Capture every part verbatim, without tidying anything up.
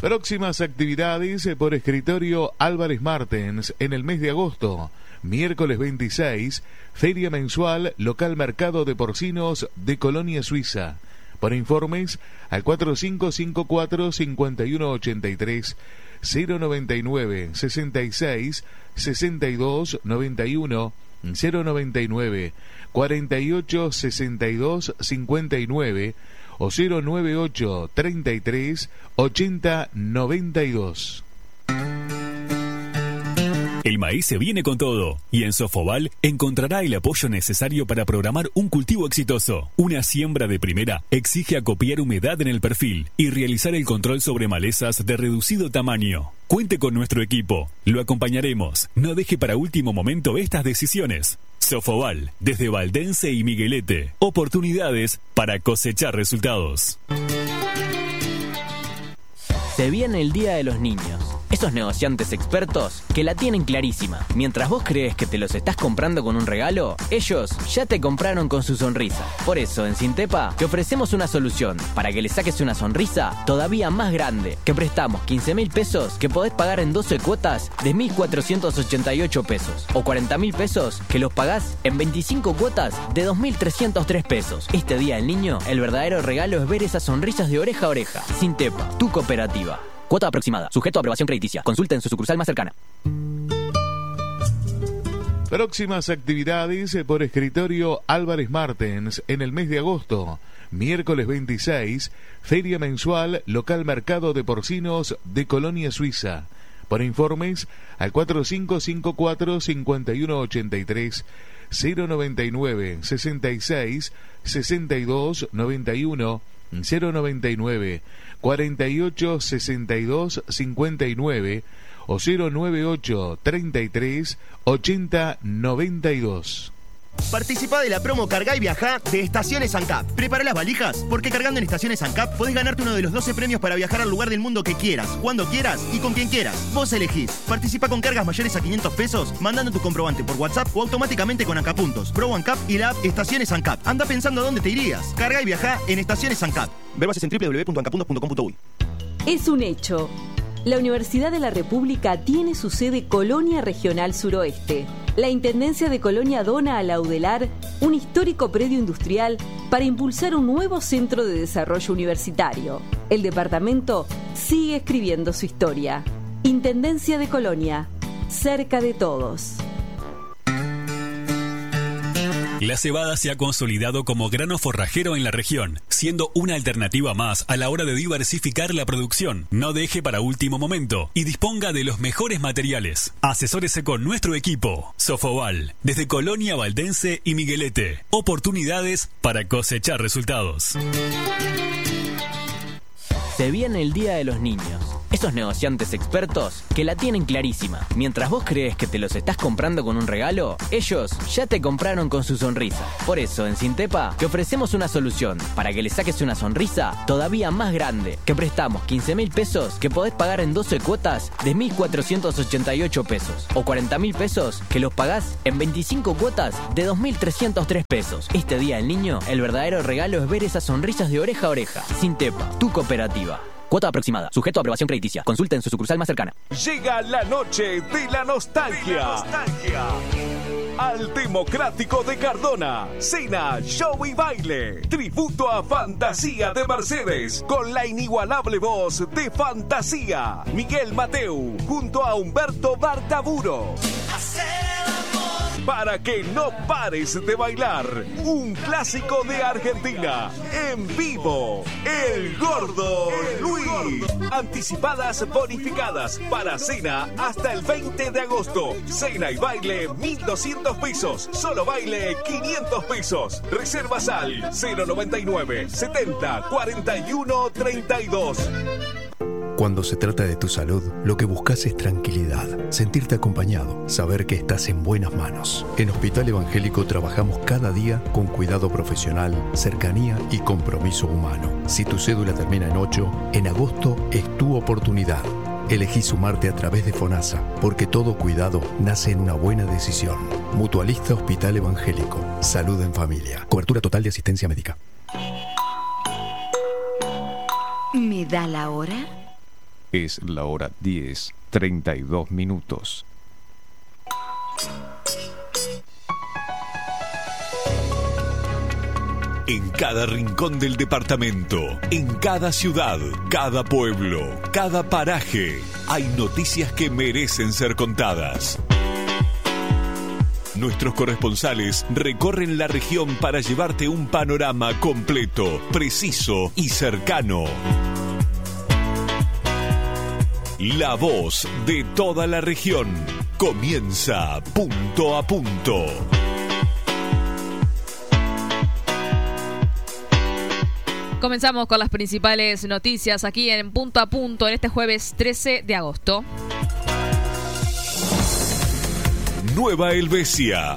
Próximas actividades por escritorio Álvarez Martens en el mes de agosto. Miércoles veintiséis, feria mensual local mercado de porcinos de Colonia Suiza. Para informes al cuatro cinco cinco cuatro, cinco uno ocho tres, cero noventa y nueve, sesenta y seis, sesenta y dos, noventa y uno, cero noventa y nueve, cuarenta y ocho, sesenta y dos, cincuenta y nueve o cero noventa y ocho, treinta y tres, ochenta, noventa y dos. El maíz se viene con todo y en Sofoval encontrará el apoyo necesario para programar un cultivo exitoso. Una siembra de primera exige acopiar humedad en el perfil y realizar el control sobre malezas de reducido tamaño. Cuente con nuestro equipo, lo acompañaremos. No deje para último momento estas decisiones. Sofoval, desde Valdense y Miguelete. Oportunidades para cosechar resultados. Se viene el Día de los Niños. Esos negociantes expertos que la tienen clarísima. Mientras vos crees que te los estás comprando con un regalo, ellos ya te compraron con su sonrisa. Por eso, en Sintepa, te ofrecemos una solución para que le saques una sonrisa todavía más grande. Que prestamos quince mil pesos que podés pagar en doce cuotas de mil cuatrocientos ochenta y ocho pesos. O cuarenta mil pesos que los pagás en veinticinco cuotas de dos mil trescientos tres pesos. Este Día del Niño, el verdadero regalo es ver esas sonrisas de oreja a oreja. Sintepa, tu cooperativa. Cuota aproximada. Sujeto a aprobación crediticia. Consulta en su sucursal más cercana. Próximas actividades por escritorio Álvarez Martens en el mes de agosto. Miércoles veintiséis, feria mensual local mercado de porcinos de Colonia Suiza. Para informes al cuatro cinco cinco cuatro, cinco uno ocho tres, cero noventa y nueve, sesenta y seis, sesenta y dos, noventa y uno, cero noventa y nueve, cuarenta y ocho, sesenta y dos, cincuenta y nueve o cero noventa y ocho, treinta y tres, ochenta, noventa y dos. Participa de la promo Cargá y Viajá de Estaciones ANCAP. Prepara las valijas, porque cargando en Estaciones ANCAP podés ganarte uno de los doce premios para viajar al lugar del mundo que quieras, cuando quieras y con quien quieras. Vos elegís. Participa con cargas mayores a quinientos pesos, mandando tu comprobante por WhatsApp o automáticamente con ANCAPuntos, Pro ANCAP y la app Estaciones ANCAP. Anda pensando a dónde te irías. Cargá y Viajá en Estaciones ANCAP. Ver bases en doble u doble u doble u punto ancapuntos punto com punto uy. Es un hecho. La Universidad de la República tiene su sede Colonia Regional Suroeste. La Intendencia de Colonia dona a la UDELAR un histórico predio industrial para impulsar un nuevo centro de desarrollo universitario. El departamento sigue escribiendo su historia. Intendencia de Colonia, cerca de todos. La cebada se ha consolidado como grano forrajero en la región, siendo una alternativa más a la hora de diversificar la producción. No deje para último momento y disponga de los mejores materiales. Asesórese con nuestro equipo. Sofoval, desde Colonia, Valdense y Miguelete. Oportunidades para cosechar resultados. Se viene el Día de los Niños. Esos negociantes expertos que la tienen clarísima. Mientras vos crees que te los estás comprando con un regalo, ellos ya te compraron con su sonrisa. Por eso, en Sintepa, te ofrecemos una solución para que le saques una sonrisa todavía más grande. Que prestamos quince mil pesos que podés pagar en doce cuotas de mil cuatrocientos ochenta y ocho pesos. O cuarenta mil pesos que los pagás en veinticinco cuotas de dos mil trescientos tres pesos. Este Día del Niño, el verdadero regalo es ver esas sonrisas de oreja a oreja. Sintepa, tu cooperativa. Cuota aproximada. Sujeto a aprobación crediticia. Consulta en su sucursal más cercana. Llega la noche de la nostalgia. De la nostalgia. Al Democrático de Cardona. Cena, show y baile. Tributo a Fantasía de Mercedes. Con la inigualable voz de Fantasía. Miguel Mateu. Junto a Humberto Bartaburo. Para que no pares de bailar. Un clásico de Argentina. En vivo. El Gordo Luis. Anticipadas bonificadas. Para cena hasta el veinte de agosto. Cena y baile mil doscientos pesos. Solo baile quinientos pesos. Reservas al cero noventa y nueve, setenta, cuarenta y uno, treinta y dos. Cuando se trata de tu salud, lo que buscas es tranquilidad, sentirte acompañado, saber que estás en buenas manos. En Hospital Evangélico trabajamos cada día con cuidado profesional, cercanía y compromiso humano. Si tu cédula termina en ocho, en agosto es tu oportunidad. Elegí sumarte a través de FONASA, porque todo cuidado nace en una buena decisión. Mutualista Hospital Evangélico. Salud en familia. Cobertura total de asistencia médica. ¿Me da la hora? Es la hora diez, treinta y dos minutos. En cada rincón del departamento, en cada ciudad, cada pueblo, cada paraje, hay noticias que merecen ser contadas. Nuestros corresponsales recorren la región para llevarte un panorama completo, preciso y cercano. La voz de toda la región comienza punto a punto. Comenzamos con las principales noticias aquí en Punto a Punto en este jueves trece de agosto. Nueva Helvecia.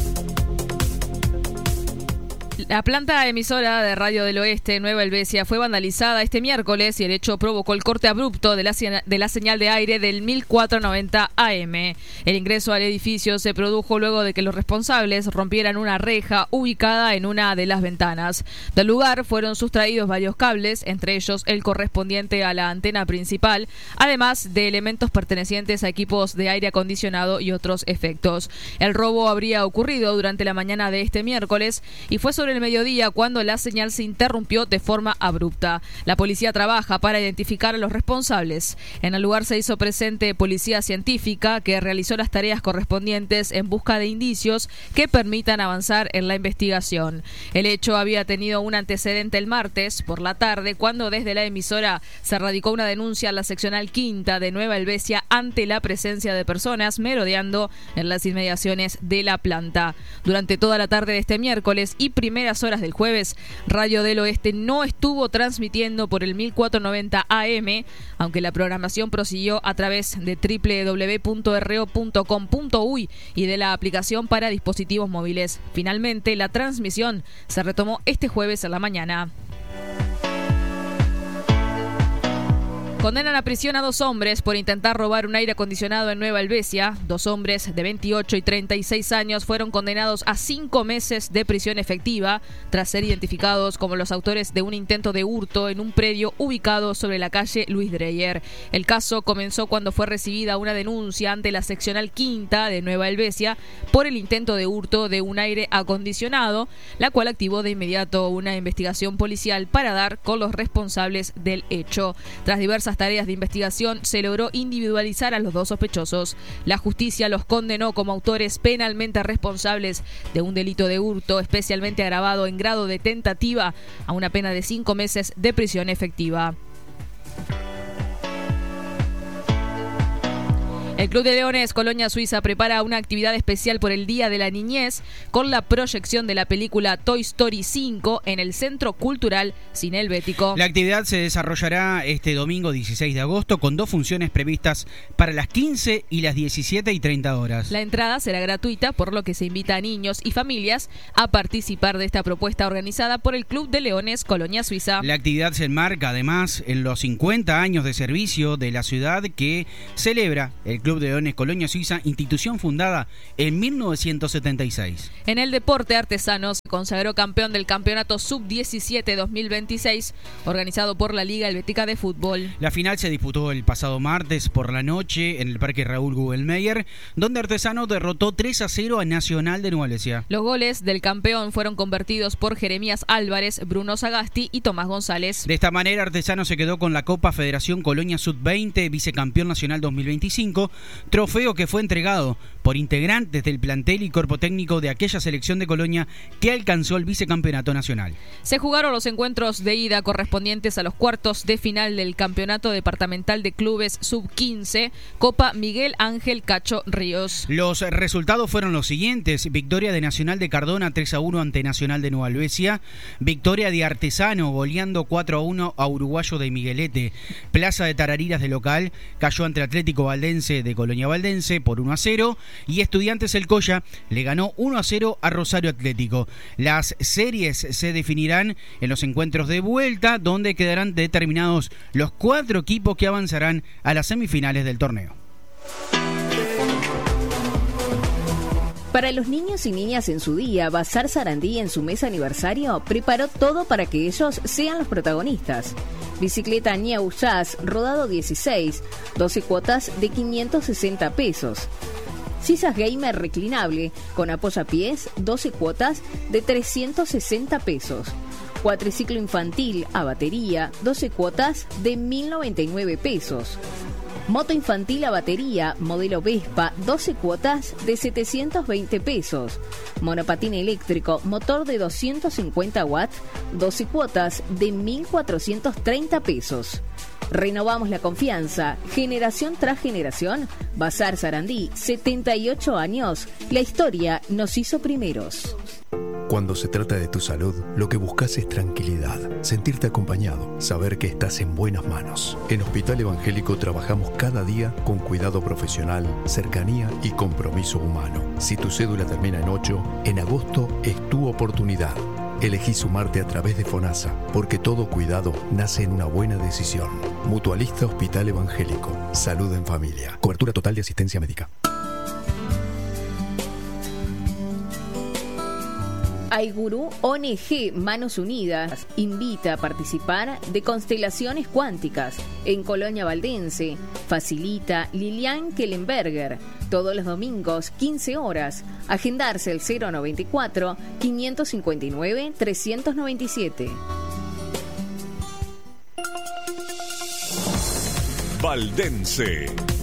La planta emisora de Radio del Oeste, Nueva Helvecia, fue vandalizada este miércoles y el hecho provocó el corte abrupto de la, de la señal de aire del mil cuatrocientos noventa A M. El ingreso al edificio se produjo luego de que los responsables rompieran una reja ubicada en una de las ventanas. Del lugar fueron sustraídos varios cables, entre ellos el correspondiente a la antena principal, además de elementos pertenecientes a equipos de aire acondicionado y otros efectos. El robo habría ocurrido durante la mañana de este miércoles y fue sobre el mediodía cuando la señal se interrumpió de forma abrupta. La policía trabaja para identificar a los responsables. En el lugar se hizo presente policía científica que realizó las tareas correspondientes en busca de indicios que permitan avanzar en la investigación. El hecho había tenido un antecedente el martes por la tarde cuando desde la emisora se radicó una denuncia a la seccional quinta de Nueva Helvecia ante la presencia de personas merodeando en las inmediaciones de la planta. Durante toda la tarde de este miércoles y primeras horas del jueves, Radio del Oeste no estuvo transmitiendo por el mil cuatrocientos noventa A M, aunque la programación prosiguió a través de doble u doble u doble u punto r o punto com punto u y y de la aplicación para dispositivos móviles. Finalmente, la transmisión se retomó este jueves a la mañana. Condenan a prisión a dos hombres por intentar robar un aire acondicionado en Nueva Helvecia. Dos hombres de veintiocho y treinta y seis años fueron condenados a cinco meses de prisión efectiva tras ser identificados como los autores de un intento de hurto en un predio ubicado sobre la calle Luis Dreyer. El caso comenzó cuando fue recibida una denuncia ante la seccional quinta de Nueva Helvecia por el intento de hurto de un aire acondicionado, la cual activó de inmediato una investigación policial para dar con los responsables del hecho. Tras diversas tareas de investigación se logró individualizar a los dos sospechosos. La justicia los condenó como autores penalmente responsables de un delito de hurto especialmente agravado en grado de tentativa a una pena de cinco meses de prisión efectiva. El Club de Leones Colonia Suiza prepara una actividad especial por el Día de la Niñez con la proyección de la película Toy Story cinco en el Centro Cultural Cine Helvético. La actividad se desarrollará este domingo dieciséis de agosto con dos funciones previstas para las quince y las diecisiete y treinta horas. La entrada será gratuita, por lo que se invita a niños y familias a participar de esta propuesta organizada por el Club de Leones Colonia Suiza. La actividad se enmarca además en los cincuenta años de servicio de la ciudad que celebra el Club de Leones Colonia Suiza, institución fundada en mil novecientos setenta y seis. En el deporte, Artesano se consagró campeón del campeonato sub diecisiete dos mil veintiséis, organizado por la Liga Helvética de Fútbol. La final se disputó el pasado martes por la noche en el Parque Raúl Guggenmeyer, donde Artesano derrotó tres a cero a Nacional de Nueva Helvecia. Los goles del campeón fueron convertidos por Jeremías Álvarez, Bruno Sagasti y Tomás González. De esta manera, Artesano se quedó con la Copa Federación Colonia sub veinte, vicecampeón nacional dos mil veinticinco, trofeo que fue entregado por integrantes del plantel y cuerpo técnico de aquella selección de Colonia que alcanzó el vicecampeonato nacional. Se jugaron los encuentros de ida correspondientes a los cuartos de final del Campeonato Departamental de Clubes sub quince, Copa Miguel Ángel Cacho Ríos. Los resultados fueron los siguientes: victoria de Nacional de Cardona tres a uno ante Nacional de Nueva Helvecia, victoria de Artesano goleando cuatro a uno a Uruguayo de Miguelete, Plaza de Tarariras de local cayó ante Atlético Valdense de Colonia Valdense por uno a cero y Estudiantes El Colla le ganó uno a cero a Rosario Atlético. Las series se definirán en los encuentros de vuelta, donde quedarán determinados los cuatro equipos que avanzarán a las semifinales del torneo. Para los niños y niñas en su día, Bazar Sarandí en su mes aniversario preparó todo para que ellos sean los protagonistas. Bicicleta New Jazz, rodado dieciséis, doce cuotas de quinientos sesenta pesos. Sisas Gamer reclinable con apoyapiés, doce cuotas de trescientos sesenta pesos. Cuatriciclo infantil a batería, doce cuotas de mil noventa y nueve pesos. Moto infantil a batería, modelo Vespa, doce cuotas de setecientos veinte pesos. Monopatín eléctrico, motor de doscientos cincuenta watts, doce cuotas de mil cuatrocientos treinta pesos. Renovamos la confianza, generación tras generación. Bazar Sarandí, setenta y ocho años. La historia nos hizo primeros. Cuando se trata de tu salud, lo que buscas es tranquilidad, sentirte acompañado, saber que estás en buenas manos. En Hospital Evangélico trabajamos cada día con cuidado profesional, cercanía y compromiso humano. Si tu cédula termina en ocho, en agosto es tu oportunidad. Elegí sumarte a través de FONASA, porque todo cuidado nace en una buena decisión. Mutualista Hospital Evangélico. Salud en familia. Cobertura total de asistencia médica. Aigurú O N G Manos Unidas invita a participar de constelaciones cuánticas en Colonia Valdense. Facilita Lilian Kellenberger. Todos los domingos, quince horas. Agendarse el cero noventa y cuatro, quinientos cincuenta y nueve, trescientos noventa y siete. Valdense.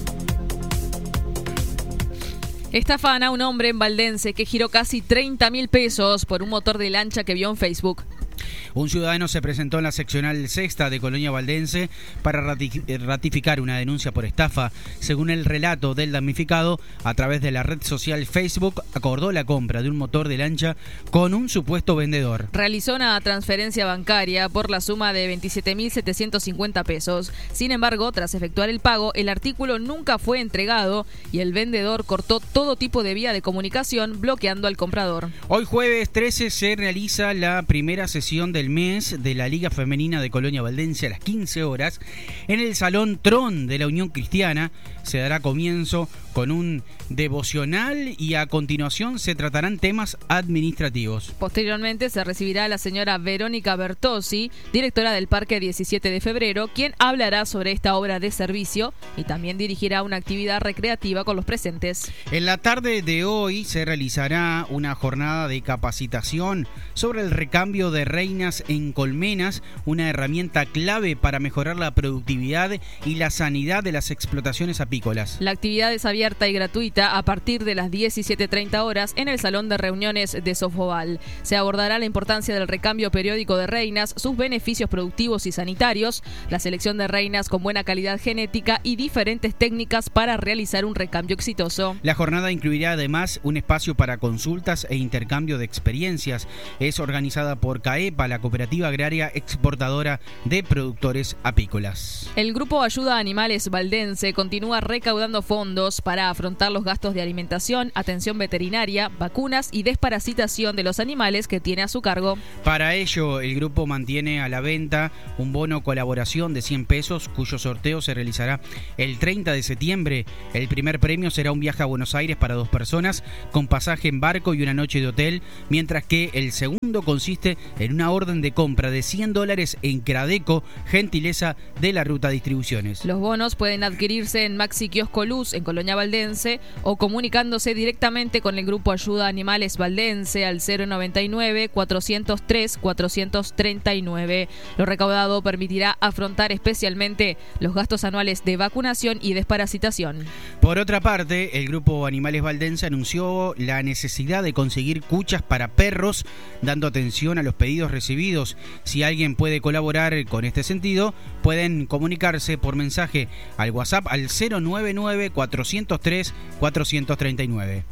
Estafan a un hombre en Valdense que giró casi treinta mil pesos por un motor de lancha que vio en Facebook. Un ciudadano se presentó en la seccional sexta de Colonia Valdense para ratificar una denuncia por estafa. Según el relato del damnificado, a través de la red social Facebook acordó la compra de un motor de lancha con un supuesto vendedor. Realizó una transferencia bancaria por la suma de veintisiete mil setecientos cincuenta pesos. Sin embargo, tras efectuar el pago, el artículo nunca fue entregado y el vendedor cortó todo tipo de vía de comunicación, bloqueando al comprador. Hoy jueves trece se realiza la primera sesión del mes de la Liga Femenina de Colonia Valdense a las quince horas en el Salón Tron de la Unión Cristiana. Se dará comienzo con un devocional y a continuación se tratarán temas administrativos. Posteriormente se recibirá a la señora Verónica Bertozzi, directora del Parque diecisiete de febrero, quien hablará sobre esta obra de servicio y también dirigirá una actividad recreativa con los presentes. En la tarde de hoy se realizará una jornada de capacitación sobre el recambio de reinas en colmenas, una herramienta clave para mejorar la productividad y la sanidad de las explotaciones apícolas. La actividad es abierta y gratuita a partir de las diecisiete treinta horas en el Salón de Reuniones de Sofoval. Se abordará la importancia del recambio periódico de reinas, sus beneficios productivos y sanitarios, la selección de reinas con buena calidad genética y diferentes técnicas para realizar un recambio exitoso. La jornada incluirá además un espacio para consultas e intercambio de experiencias. Es organizada por CAEPA, la Cooperativa Agraria Exportadora de Productores Apícolas. El Grupo Ayuda a Animales Valdense continúa recaudando fondos para afrontar los gastos de alimentación, atención veterinaria, vacunas y desparasitación de los animales que tiene a su cargo. Para ello, el grupo mantiene a la venta un bono colaboración de cien pesos, cuyo sorteo se realizará el treinta de septiembre. El primer premio será un viaje a Buenos Aires para dos personas, con pasaje en barco y una noche de hotel, mientras que el segundo consiste en una orden de compra de cien dólares en Cradeco, gentileza de la Ruta Distribuciones. Los bonos pueden adquirirse en Maxi Kiosco Luz, en Colonia Valdense, o comunicándose directamente con el Grupo Ayuda a Animales Valdense al cero noventa y nueve, cuatrocientos tres, cuatrocientos treinta y nueve. Lo recaudado permitirá afrontar especialmente los gastos anuales de vacunación y desparasitación. Por otra parte, el Grupo Animales Valdense anunció la necesidad de conseguir cuchas para perros, dando atención a los pedidos recibidos. Si alguien puede colaborar con este sentido, pueden comunicarse por mensaje al WhatsApp al cero noventa y nueve, cuatrocientos tres, cuatrocientos treinta y nueve.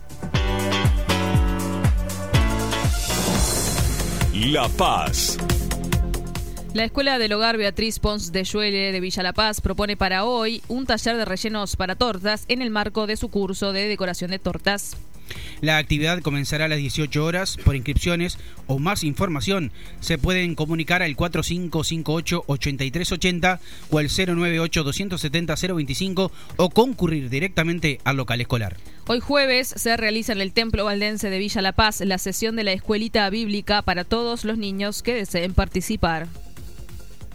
La Paz. La Escuela del Hogar Beatriz Pons de Lluele de Villa La Paz propone para hoy un taller de rellenos para tortas en el marco de su curso de decoración de tortas. La actividad comenzará a las dieciocho horas. Por inscripciones o más información se pueden comunicar al cuatro cinco cinco ocho, ocho tres ocho cero o al cero nueve ocho, dos siete cero, cero veinticinco o concurrir directamente al local escolar. Hoy jueves se realiza en el Templo Valdense de Villa La Paz la sesión de la Escuelita Bíblica para todos los niños que deseen participar.